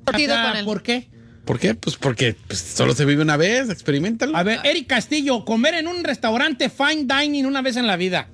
Con él. ¿Por qué? ¿Por qué? Pues porque solo se vive una vez, experimentalo. A ver, Eric Castillo, comer en un restaurante fine dining una vez en la vida.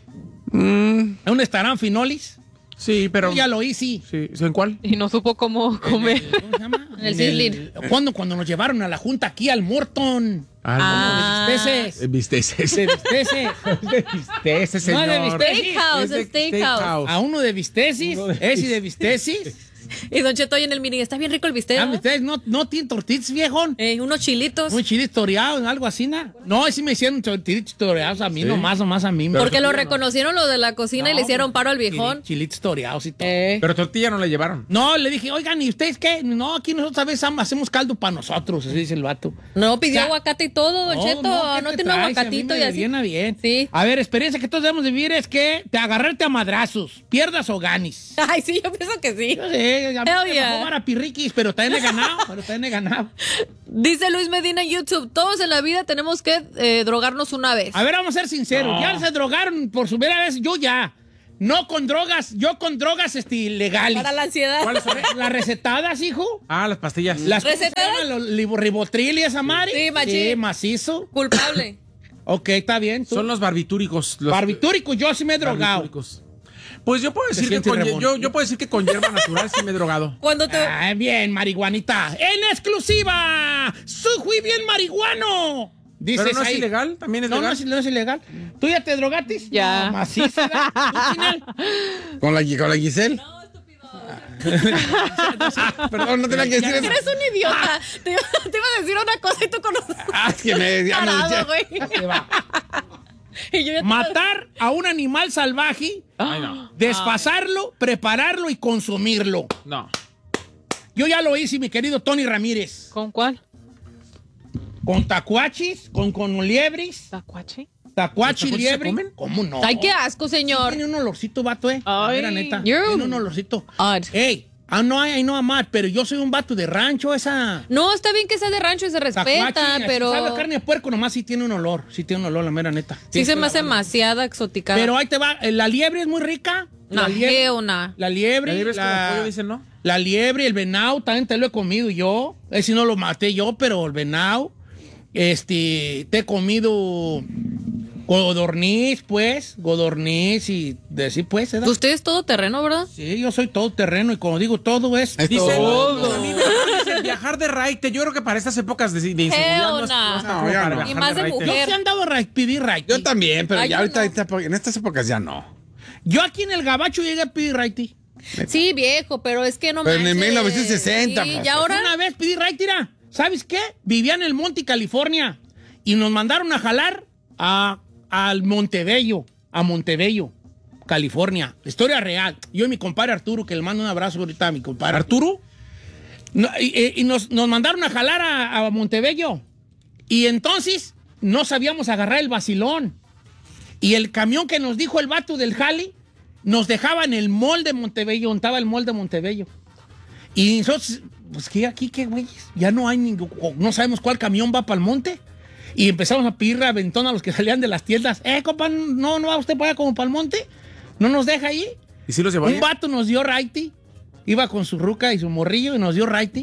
¿En un restaurante Finolis? Sí, pero... Yo ya lo hice. Sí, ¿en cuál? Y no supo cómo comer. ¿Cómo se llama? En el Sizzling. Cuando nos llevaron a la junta aquí al Morton. De bisteces. Bisteces. De bisteces. De bisteces, señor. No, de bisteces. Steakhouse. A uno de bisteces. Ese de bisteces. Y Don Cheto hoy en el meeting, está bien rico el bistec, ¿no? Ustedes no tienen tortillas, viejón. Unos chilitos. Un chile toreado, algo así, ¿no? No, sí me hicieron chilitos toreados a mí, nomás a mí. Porque lo reconocieron lo de la cocina y le hicieron paro al viejón. Chilitos toreados y todo. Pero tortilla no le llevaron. No, le dije, oigan, ¿y ustedes qué? No, aquí nosotros a veces hacemos caldo para nosotros, así dice el vato. No, pidió Ya. aguacate y todo, Don Cheto. No ¿qué tiene te traes? aguacatito A mí y me así. viene bien. Sí. A ver, experiencia que todos debemos de vivir es que te agarrarte a madrazos, pierdas o ganes. Ay, sí, yo pienso que sí. Yo sé, a mí Hell me yeah. dejó a pirriquis, pero también he ganado. Dice Luis Medina en YouTube, todos en la vida tenemos que drogarnos una vez. A ver, vamos a ser sinceros. No. Ya se drogaron por su primera vez. Yo ya. No con drogas. Yo con drogas ilegales. Para la ansiedad. ¿Cuáles son? Las recetadas, hijo. Las pastillas. Las ¿Recetadas? los ribotril y esa madre. Sí, machín. Sí, macizo. Culpable. Ok, está bien. ¿Tú? Son los barbitúricos. Los Barbitúricos, yo sí me he drogado. barbitúricos. Pues yo puedo decir que siente con, rebón. yo puedo decir que con hierba natural sí me he drogado. Cuando te... Ah, bien, marihuanita. En exclusiva. Fui bien marihuano. Dices Pero no es ahí. ilegal, también es No, legal. no es ilegal. ¿Tú ya te drogaste? Ya. No, macizo, ¿verdad? ¿Tú, Chinel? ¿Con la Giselle? No, estúpido. Perdón, no tenía que decir eso. Eres un idiota. Te iba a decir una cosa y tú conoces. Que me... ya no- Tarado, ya- güey. Ahí va. Y yo ya te- Matar a un animal salvaje, Ay, no. desfasarlo, prepararlo y consumirlo. No. Yo ya lo hice, mi querido Tony Ramírez. ¿Con cuál? Con tacuachis, con liebres. ¿Tacuache? Tacuachi, ¿Los tacuachis liebre. se comen? ¿Cómo no? Ay, qué asco, señor. Tiene un olorcito, vato, Ay, Mira, neta. you're Tiene un olorcito. odd. Ey, I know I'm mad, pero yo soy un vato de rancho, esa... No, está bien que sea de rancho y se respeta, Tacuachi, pero... sabe a carne de puerco, nomás sí tiene un olor. Sí tiene un olor, la mera neta. Sí se me hace la buena. demasiada exótica. Pero ahí te va. La liebre es muy rica. No, La liebre. qué una. La liebre. La liebre es como pollo, dicen, ¿no? La liebre, el venado, también te lo he comido yo. Ese no lo maté yo, pero el venado. Te he comido codorniz, pues. Codorniz y decir, pues, ¿verdad? Usted es todo terreno, ¿verdad? Sí, yo soy todo terreno y como digo, todo es. Es Dicen, todo. a mí me dicen viajar de raite. Yo creo que para estas épocas de inseguridad no, no. está No, como ya para no. viajar Y más de raite. mujer. Yo sí he andado a pedir raite. Yo también, pero Ay, ya yo ahorita, no. en estas épocas ya no. Yo aquí en el gabacho llegué a pedir raite. Sí, viejo, pero es que no Pero en el manches. 1960, Sí, pues. y ahora... Una vez pedí raite, mira. ¿Sabes qué? Vivía en el Monte, California. Y nos mandaron a jalar al Montebello. A Montebello, California. Historia real. Yo y mi compadre Arturo, que le mando un abrazo ahorita a mi compadre. ¿Arturo? No, y nos mandaron a jalar a Montebello. Y entonces no sabíamos agarrar el vacilón. Y el camión que nos dijo el vato del jali nos dejaba en el mall de Montebello, donde estaba el mall de Montebello. Y nosotros, pues que aquí, qué güeyes, ya no hay ningún, no sabemos cuál camión va para el monte. Y empezamos a pedir aventón a los que salían de las tiendas. Compa, no va usted para allá como para el monte. No nos deja ahí. ¿Y si los llevó? Un vato nos dio raite. Iba con su ruca y su morrillo y nos dio raite.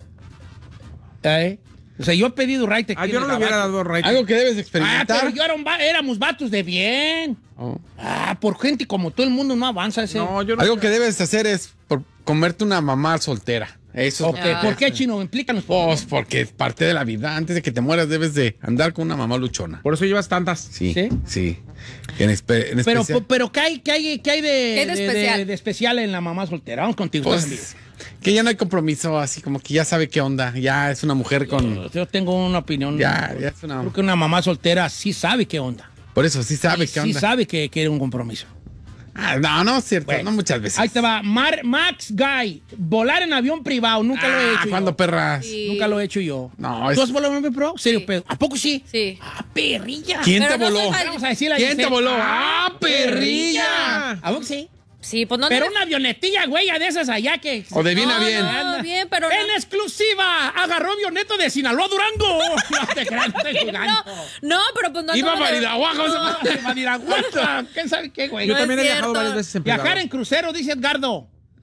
O sea, yo he pedido raite aquí yo en no el le hubiera gabacho. dado raite. Algo que debes Pero experimentar. yo éramos vatos de bien. Oh. Por gente como todo el mundo no avanza ese. No, yo no. Algo que debes hacer es comerte una mamá soltera. Eso Ok, es lo que- ¿por qué, Chino? Explícanos. Pues porque es parte de la vida. Antes de que te mueras debes de andar con una mamá luchona. Por eso llevas tantas. Sí, ¿Sí? sí. En Pero, especial. ¿qué hay de especial? de especial en la mamá soltera? Vamos contigo. Pues, que ya no hay compromiso, así como que ya sabe qué onda. Ya es una mujer con... Yo tengo una opinión. Ya es una... Creo que una mamá soltera sí sabe qué onda. Por eso sí sabe Sí qué onda. sabe que quiere un compromiso. No es cierto. Bueno, no muchas veces. Ahí te va. Max Guy. Volar en avión privado. Nunca lo he hecho. ¿Cuándo, yo. perras? Sí. Nunca lo he hecho yo. No, ¿Tú es- has volado en avión privado? ¿Serio, Sí. Pedro? ¿A poco sí? Sí. ¡Ah, perrilla! ¿Quién Pero te no voló? soy mal- Vamos a decirle a ¿Quién te Giselle. voló? ¡Ah, perrilla! ¿A poco sí? Sí, pues no... Pero no- una avionetilla, güey, de esas allá que... O de bien a No, bien. no, bien, pero ¡En no. exclusiva! ¡Agarró avioneta de Sinaloa a Durango! No te creas, no estoy jugando. No, pero pues no... Iba no, para Irahuaco. No, Badiraguaca. ¿Quién sabe qué, güey? Yo No también es he viajado cierto. varias veces en Viajar privado. en crucero, dice Edgardo.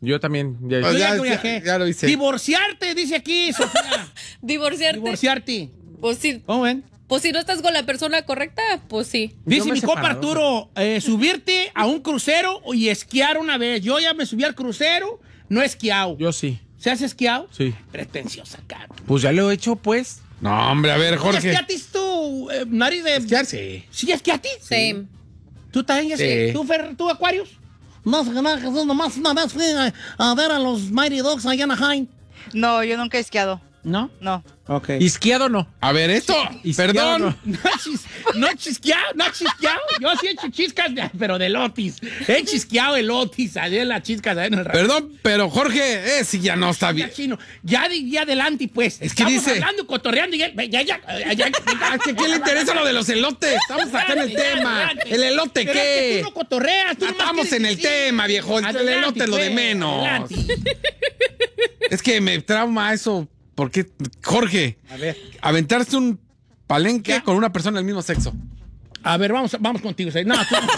Yo también. Yo ya viajé. Ya lo hice. Divorciarte, dice aquí, Sofía. Divorciarte. Pues sí. ¿Cómo ven? Pues si no estás con la persona correcta, pues sí. Dice me mi he compa separado. Arturo, subirte a un crucero y esquiar una vez. Yo ya me subí al crucero, no he esquiado. Yo sí. ¿Se has esquiado? Sí. Pretenciosa, cabrón. Pues ya lo he hecho, pues. No, hombre, a ver, Jorge. ¿Esquiatis tú, nariz de...? Esquiar, sí. ¿Sí esquiatis? Same. ¿Tú también? Sí. ¿Tú, Aquarius? No, nomás una vez fui a ver a los Mighty Dogs allá en Anaheim. No, yo nunca he esquiado. ¿No? No. Ok. ¿Isquiado no? A ver, esto, Izquierdo, perdón. No chisqueado. Yo sí he hecho chiscas, pero de lotis. He chisqueado el lotis, allá las chiscas allá en el Perdón, pero Jorge, sí ya no está bien. chino. Ya de adelante, pues. Es que estamos dice- hablando, cotorreando y ya. ¿A quién le interesa lo de los elotes? Estamos acá en el tema. ¿El elote Pero es que qué? tú no cotorreas. Tú nomás Estamos quieres en el decir. tema, viejo. El Adelante, elote es lo de pues, menos. adelante. Es que me trauma eso. Porque, Jorge, A ver. aventarse un palenque ¿Ya? con una persona del mismo sexo. A ver, vamos contigo. No, tú no.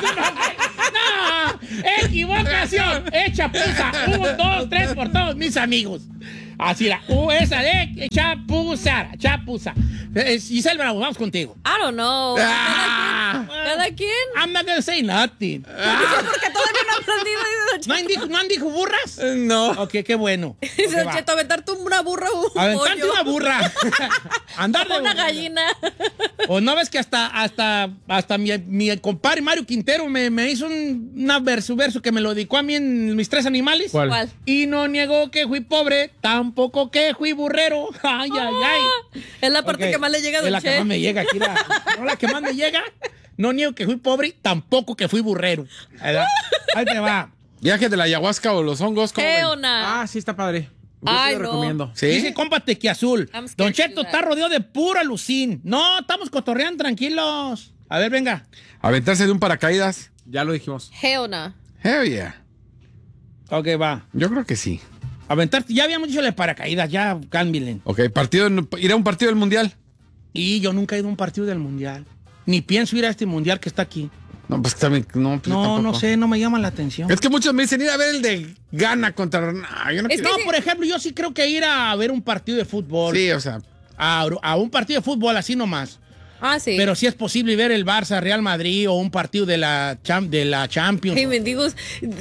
¡No! ¡Equivocación! ¡Echa pusa! 1, 2, 3 por todos mis amigos. Así era. Esa de chapuza. Giselle Bravo, vamos contigo. I don't know. Ah. Cada quien. I'm not gonna say nothing. Porque todavía no he aprendido. ¿No han dicho burras? No. Ok, qué bueno. Dice Ok, Don va. Cheto, aventarte una burra o un Aventarte pollo. una burra. Andar de Una gallina. O no ves que hasta mi compadre Mario Quintero me hizo un verso que me lo dedicó a mí en Mis Tres Animales. ¿Cuál? Y no niego que fui pobre, tampoco que fui burrero. Ay, ay, ay. Es la parte Ok, que más le llega a es Don la que más Che. me llega aquí. No, la que más me llega. No niego que fui pobre, tampoco que fui burrero. ¿Verdad? Ahí te va. Viaje de la ayahuasca o los hongos. ¿cómo ven? Eona. Ah, sí está padre. Yo Ay, te lo no. recomiendo. ¿Sí? Dice compa Tequiazul. I'm scared Don to Cheto do está that. rodeado de pura lucín. No, estamos cotorreando tranquilos. A ver, venga. Aventarse de un paracaídas. Ya lo dijimos. Eona. Hell yeah. Ok, va. Yo creo que sí. Aventarte. Ya habíamos dicho de paracaídas, ya cámbilen. Ok, ir a un partido del mundial. Y yo nunca he ido a un partido del mundial. Ni pienso ir a este mundial que está aquí. No, pues también, no, pues yo No, tampoco. no sé, no me llama la atención. Es que muchos me dicen ir a ver el de Ghana contra. No, yo no Es quiero. No, por ejemplo, yo sí creo que ir a ver un partido de fútbol. Sí, o sea. A un partido de fútbol así nomás. Ah, sí. Pero sí es posible ver el Barça, Real Madrid o un partido de la Champions. Hey, mendigos.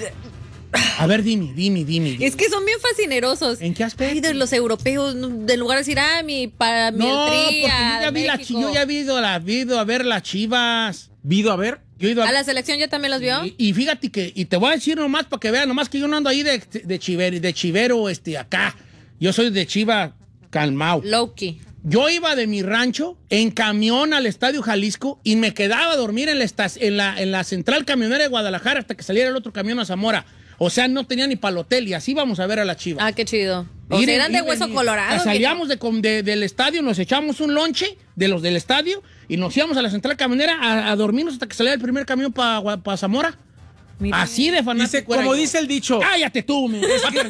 A ver, dime. Es que son bien fascinerosos. ¿En qué aspecto? Ay, de los europeos, de lugar de decir, mi No, el porque Tri, yo ya vi México. yo ya he ido a ver las Chivas. ¿Vido a ver? Yo he ido ¿A la selección ya también los vio? y fíjate que, y te voy a decir nomás para que vean, nomás que yo no ando ahí de chivero, acá. Yo soy de Chiva calmao. Loki. Yo iba de mi rancho en camión al Estadio Jalisco y me quedaba a dormir en la central camionera de Guadalajara hasta que saliera el otro camión a Zamora. O sea, no tenía ni para el hotel y así vamos a ver a la Chiva. Ah, qué chido. O sea, eran de hueso colorado. Salíamos del estadio, nos echamos un lonche de los del estadio y nos íbamos a la central camionera a dormirnos hasta que saliera el primer camión para Zamora. Mira. Así de fanático. Dice, era como yo. dice el dicho, Cállate tú, me.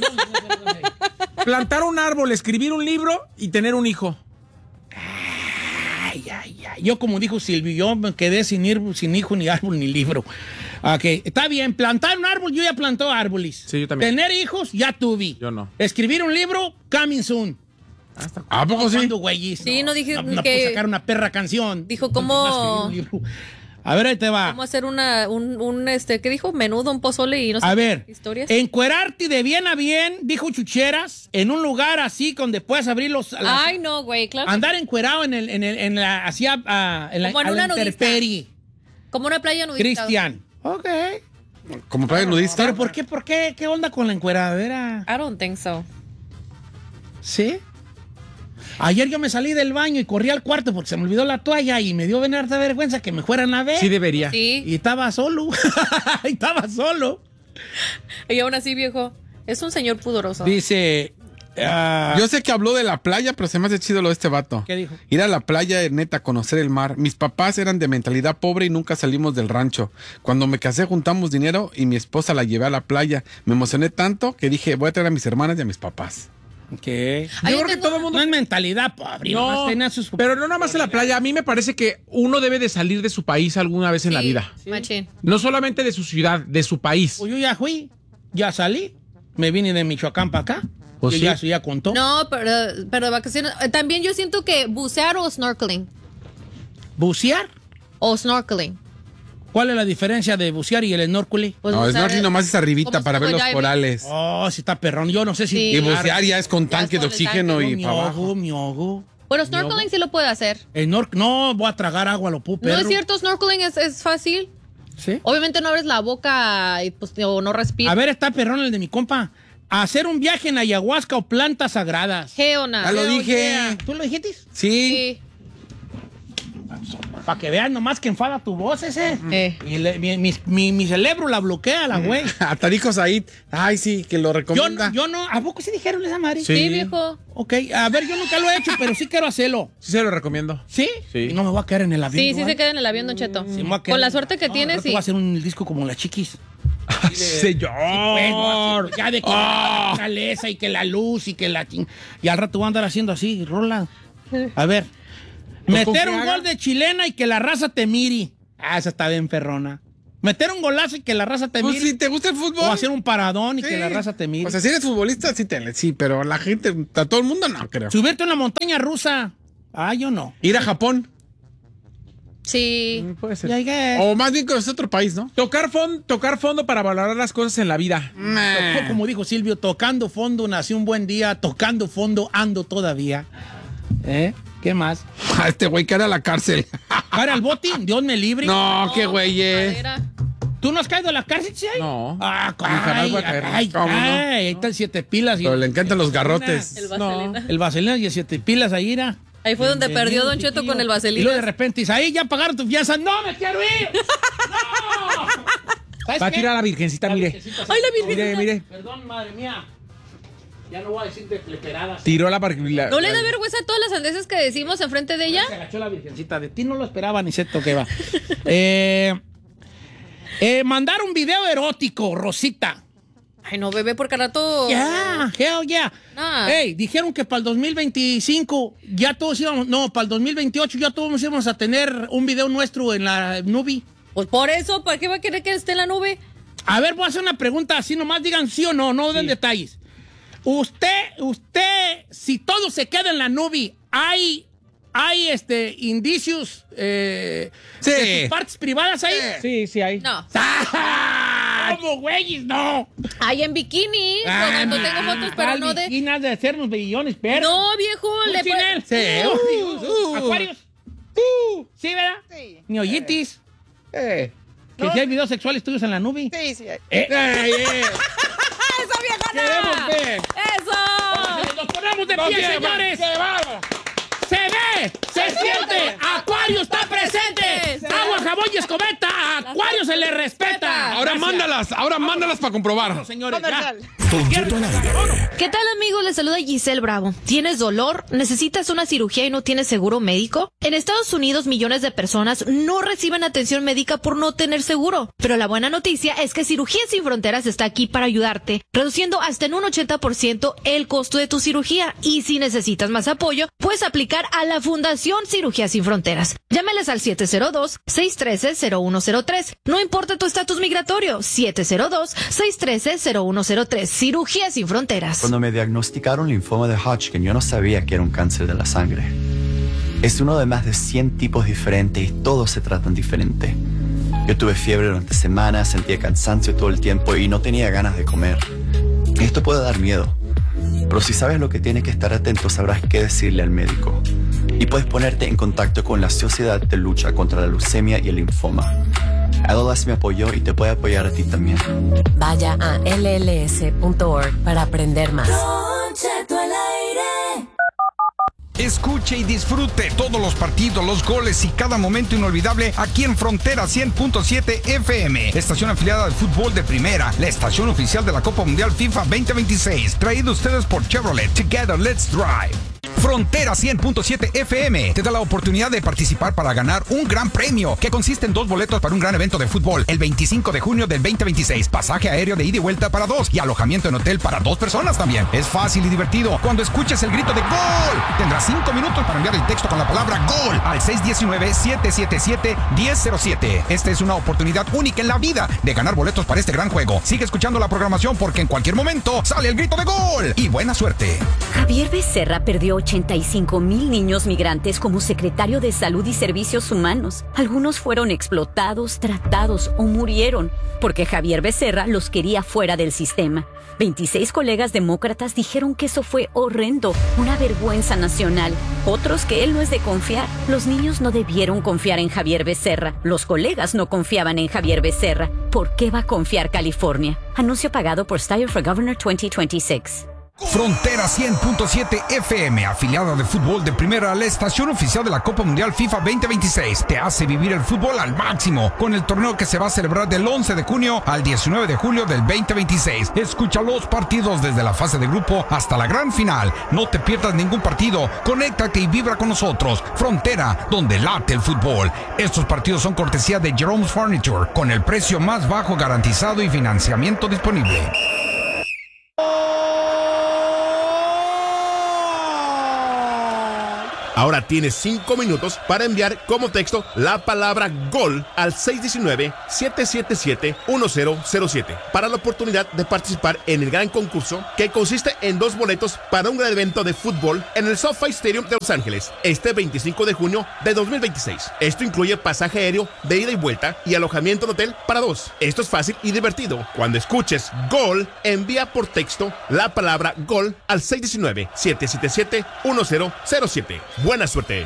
plantar un árbol, escribir un libro y tener un hijo. Ay. Yo, como dijo Silvio, yo me quedé sin hijo, ni árbol, ni libro. Ok, está bien. Plantar un árbol, yo ya plantó árboles. Sí, yo también. Tener hijos, ya tuve. Yo no. Escribir un libro, coming soon. ¿A poco sí? ¿Cuándo, güeyes? Sí, no dije no que- puedo sacar una perra canción. Dijo No, cómo- no escribir un libro. A ver, ahí te va. Vamos a hacer ¿qué dijo? Menudo, un pozole y no sé. A ver, Historias. encuerarte de bien a bien, dijo Chucheras, en un lugar así donde puedes abrir Ay, no, güey, claro. andar encuerado en la Como en a la una nudista. intemperie. Como una playa nudista. Cristian. Ok. Como playa nudista. Pero ¿por qué? ¿Qué onda con la encueradera? I don't think so. ¿Sí? Ayer yo me salí del baño y corrí al cuarto porque se me olvidó la toalla y me dio harta vergüenza que me fueran a ver. Sí debería. Sí. Y estaba solo. Estaba solo. Y aún así, viejo, es un señor pudoroso. Dice... Yo sé que habló de la playa, pero se me hace chido lo de este vato. ¿Qué dijo? Ir a la playa, neta, conocer el mar. Mis papás eran de mentalidad pobre y nunca salimos del rancho. Cuando me casé juntamos dinero y mi esposa la llevé a la playa. Me emocioné tanto que dije, voy a traer a mis hermanas y a mis papás. ¿Qué? Ay, Yo yo creo que tengo todo el mundo... No es mentalidad pobre. nomás No, tenía sus... pero no nada más en la playa. A mí me parece que uno debe de salir de su país alguna vez en la vida. Machín. No solamente de su ciudad, de su país. Pues yo ya fui. Ya salí. Me vine de Michoacán para acá. Pues Y sí. ya contó. No, pero de vacaciones. También yo siento que bucear o snorkeling. ¿Bucear? O snorkeling. ¿Cuál es la diferencia de bucear y el snorkeling? Pues No, bucear snorkeling es- nomás es arribita como para ver los scuba diving. corales. Oh, sí está perrón. Yo no sé si... Sí. Y bucear ya es con Ya tanque es de con el oxígeno tanque. y Mi para abajo. ojo. Bueno, snorkeling sí lo puede hacer. No, voy a tragar agua, lo puedo, No es cierto, snorkeling es fácil. ¿Sí? Obviamente no abres la boca y pues o no respiras. A ver, está perrón el de mi compa. Hacer un viaje en ayahuasca o plantas sagradas. Geona. Ya lo dije. Yeah. ¿Tú lo dijiste? Sí. Sí. Para que vean nomás que enfada tu voz ese. Y mi cerebro la bloquea, la güey. Hasta dijo Said. Ay, sí, que lo Yo, recomienda. yo no, ¿a poco sí dijeron esa madre? Sí, viejo. Ok, a ver, yo nunca lo he hecho, pero sí quiero hacerlo. Sí se lo recomiendo. ¿Sí? Sí. Y no me voy a quedar en el avión. Sí, sí ¿no? se queda en el avión, Don Cheto. Sí, me voy a quedar Con la en- suerte que No, tiene, al rato sí. voy a hacer un disco como la Chiquis. Señor. Pues, voy a hacer, ya de que la naturaleza y que la luz y que la... Y al rato voy a andar haciendo así, rola. A ver. Pues, ¿con Meter qué un haga? gol de chilena y que la raza te mire. Ah, esa está bien perrona. Meter un golazo y que la raza te Pues mire. si te gusta el fútbol. O hacer un paradón y Sí. que la raza te mire. O sea, si eres futbolista, sí, pero la gente, a todo el mundo no, creo. Subirte a una montaña rusa. Ah, yo no. Ir a Japón. Sí. Puede ser. Ya llegué. O más bien conocer otro país, ¿no? Tocar fondo para valorar las cosas en la vida. Tocó, como dijo Silvio, tocando fondo, nací un buen día, tocando fondo, ando todavía. ¿Qué más? A este güey que era a la cárcel. ¿Caer al botín? Dios me libre. No, qué güey es. Madera. ¿Tú no has caído a la cárcel, sí? No. Ah, jamás voy a caer. ¿Cómo no? ahí están 7 pilas. Pero le encantan los garrotes. El vaselina. El vaselina y 7 pilas ahí, era. Ahí fue donde perdió Don Cheto con el Y luego de vaselina. repente dice, ahí ya pagaron tu fianza. ¡No, me quiero ir! ¡No! ¿Sabes Va a qué? tirar a la virgencita, mire. Virgencita, Ay, la sí. virgencita. Mire. Perdón, madre mía. Ya no voy a decir de fleperadas. Tiró la ¿No le da vergüenza todas las sandeces que decimos enfrente de ella? Se agachó la virgencita. De ti no lo esperaba, ni sé qué va. Mandar un video erótico, Rosita. Ay, no, bebé, porque al rato... Yeah, hell yeah. Nah. Hey, dijeron que para el 2025 ya todos íbamos, no, para el 2028 ya todos íbamos a tener un video nuestro en la nube. Pues por eso, ¿para qué va a querer que esté en la nube? A ver, voy a hacer una pregunta así, nomás digan sí o no, no den detalles. Usted, si todo se queda en la nube, hay indicios de sus partes privadas ahí. Sí, hay. No. ¡Ah! ¿Cómo, güeyes? No. Hay en bikini, cuando tengo fotos, pero no de... Esquinas de hacernos billones, pero. No, viejo, le Chinel. puede- Sí. Acuarios. Sí, ¿verdad? Sí. Ni hoyitis. Que No. si hay videos sexuales tuyos en la nube. Sí, sí. ¡Esa viejona! Queremos ver. ¡Eso! Nos ponemos de pie, señores. Se ve, se siente. Acuario está presente. Agua, jabón y escobeta. A Acuario se le respeta. Ahora mándalas para comprobar. Señores, ya. Comercial. Don Cheto al aire. ¿Qué tal, amigos? Les saluda Giselle Bravo. ¿Tienes dolor? ¿Necesitas una cirugía y no tienes seguro médico? En Estados Unidos, millones de personas no reciben atención médica por no tener seguro. Pero la buena noticia es que Cirugías Sin Fronteras está aquí para ayudarte, reduciendo hasta en un 80% el costo de tu cirugía. Y si necesitas más apoyo, puedes aplicar a la Fundación Cirugías Sin Fronteras. Llámeles al 702-613-0103. No importa tu estatus migratorio, 702-613-0103. Cirugías Sin Fronteras. Cuando me diagnosticaron linfoma de Hodgkin, yo no sabía que era un cáncer de la sangre. Es uno de más de 100 tipos diferentes y todos se tratan diferente. Yo tuve fiebre durante semanas, sentía cansancio todo el tiempo y no tenía ganas de comer. Esto puede dar miedo, pero si sabes lo que tienes que estar atento, sabrás qué decirle al médico. Y puedes ponerte en contacto con la Sociedad de Lucha contra la Leucemia y el Linfoma. ALS me apoyó y te puede apoyar a ti también. Vaya a lls.org para aprender más. Escuche y disfrute todos los partidos, los goles y cada momento inolvidable aquí en Frontera 100.7 FM, estación afiliada al fútbol de primera, la estación oficial de la Copa Mundial FIFA 2026, traído a ustedes por Chevrolet. Together, let's drive. Frontera 100.7 FM te da la oportunidad de participar para ganar un gran premio que consiste en 2 boletos para un gran evento de fútbol el 25 de junio del 2026, pasaje aéreo de ida y vuelta para 2 y alojamiento en hotel para 2 personas también. Es fácil y divertido. Cuando escuches el grito de ¡Gol! Tendrás 5 minutos para enviar el texto con la palabra ¡Gol! al 619-777-1007. Esta es una oportunidad única en la vida de ganar boletos para este gran juego. Sigue escuchando la programación porque en cualquier momento sale el grito de ¡Gol! Y buena suerte. Javier Becerra perdió 85,000 niños migrantes como secretario de Salud y Servicios Humanos. Algunos fueron explotados, tratados o murieron porque Javier Becerra los quería fuera del sistema. 26 colegas demócratas dijeron que eso fue horrendo, una vergüenza nacional. Otros que él no es de confiar. Los niños no debieron confiar en Javier Becerra. Los colegas no confiaban en Javier Becerra. ¿Por qué va a confiar California? Anuncio pagado por Steyer for Governor 2026. Frontera 100.7 FM, afiliada de fútbol de primera, la estación oficial de la Copa Mundial FIFA 2026, te hace vivir el fútbol al máximo con el torneo que se va a celebrar del 11 de junio al 19 de julio del 2026. Escucha los partidos desde la fase de grupo hasta la gran final. No te pierdas ningún partido. Conéctate y vibra con nosotros. Frontera, donde late el fútbol. Estos partidos son cortesía de Jerome's Furniture, con el precio más bajo garantizado y financiamiento disponible. Ahora tienes 5 minutos para enviar como texto la palabra GOL al 619-777-1007 para la oportunidad de participar en el gran concurso que consiste en 2 boletos para un gran evento de fútbol en el SoFi Stadium de Los Ángeles este 25 de junio de 2026. Esto incluye pasaje aéreo de ida y vuelta y alojamiento en hotel para 2. Esto es fácil y divertido. Cuando escuches GOL, envía por texto la palabra GOL al 619-777-1007. Buena suerte.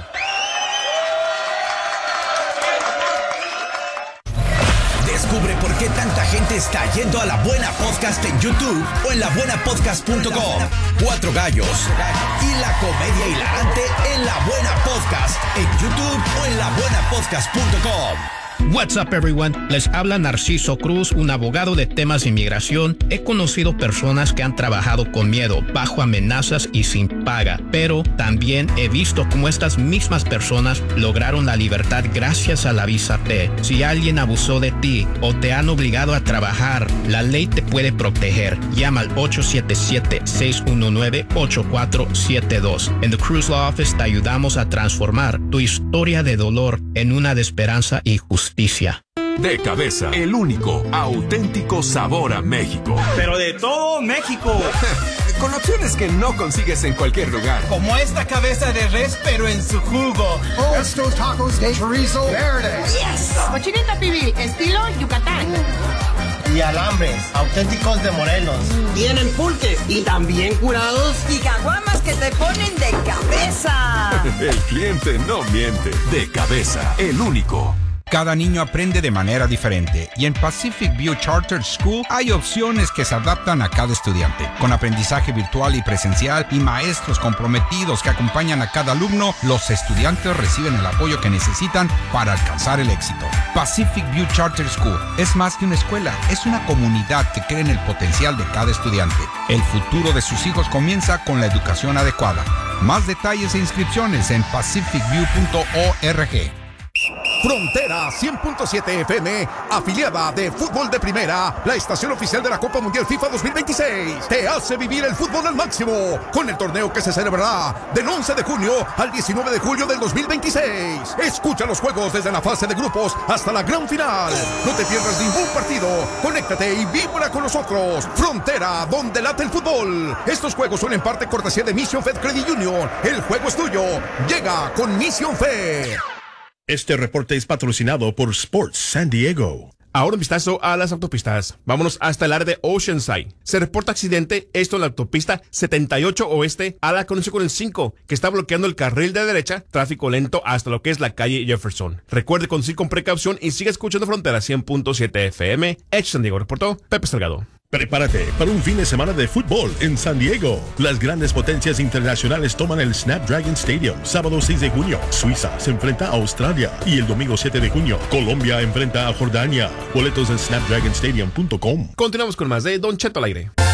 Descubre por qué tanta gente está yendo a La Buena Podcast en YouTube o en labuenapodcast.com. 4 gallos y la comedia hilarante en La Buena Podcast en YouTube o en labuenapodcast.com. What's up, everyone? Les habla Narciso Cruz, un abogado de temas de inmigración. He conocido personas que han trabajado con miedo, bajo amenazas y sin paga, pero también he visto cómo estas mismas personas lograron la libertad gracias a la visa T. Si alguien abusó de ti o te han obligado a trabajar, la ley te puede proteger. Llama al 877-619-8472. En The Cruz Law Office te ayudamos a transformar tu historia de dolor en una de esperanza y justicia. De Cabeza, el único auténtico sabor a México. Pero de todo México. Con opciones que no consigues en cualquier lugar. Como esta cabeza de res, pero en su jugo. Estos tacos de chorizo verde. Yes. Cochinita pibil, estilo Yucatán. Y alambres, auténticos de Morelos. Tienen pulques y también curados. Y caguamas que te ponen de cabeza. El cliente no miente. De Cabeza, el único. Cada niño aprende de manera diferente y en Pacific View Charter School hay opciones que se adaptan a cada estudiante. Con aprendizaje virtual y presencial y maestros comprometidos que acompañan a cada alumno, los estudiantes reciben el apoyo que necesitan para alcanzar el éxito. Pacific View Charter School es más que una escuela, es una comunidad que cree en el potencial de cada estudiante. El futuro de sus hijos comienza con la educación adecuada. Más detalles e inscripciones en pacificview.org. Frontera 100.7 FM, afiliada de Fútbol de Primera, la estación oficial de la Copa Mundial FIFA 2026, te hace vivir el fútbol al máximo con el torneo que se celebrará del 11 de junio al 19 de julio del 2026. Escucha los juegos desde la fase de grupos hasta la gran final. No te pierdas ningún partido. Conéctate y vibra con nosotros. Frontera, donde late el fútbol. Estos juegos son en parte cortesía de Mission Fed Credit Union. El juego es tuyo. Llega con Mission Fed. Este reporte es patrocinado por Sports San Diego. Ahora un vistazo a las autopistas. Vámonos hasta el área de Oceanside. Se reporta accidente, esto en la autopista 78 Oeste a la conexión con el 5, que está bloqueando el carril de derecha, tráfico lento hasta lo que es la calle Jefferson. Recuerde conducir con precaución y siga escuchando Frontera 100.7 FM. San Diego, reportó Pepe Salgado. Prepárate para un fin de semana de fútbol en San Diego. Las grandes potencias internacionales toman el Snapdragon Stadium. Sábado 6 de junio, Suiza se enfrenta a Australia. Y el domingo 7 de junio, Colombia enfrenta a Jordania. Boletos en snapdragonstadium.com. Continuamos con más de Don Cheto al aire.